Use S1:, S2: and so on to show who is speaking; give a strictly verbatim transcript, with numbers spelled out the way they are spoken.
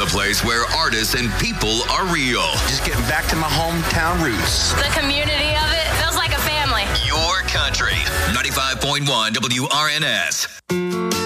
S1: The place where artists and people are real.
S2: Just getting back to my hometown roots.
S3: The community of it feels like a family.
S1: Your country. ninety-five point one W R N S.